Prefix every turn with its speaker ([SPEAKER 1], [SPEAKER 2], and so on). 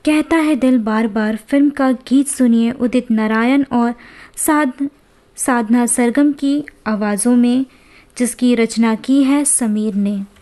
[SPEAKER 1] कहता है दिल बार बार फिल्म का गीत सुनिए उदित नारायण और साधना सरगम की आवाज़ों में, जिसकी रचना की है समीर ने।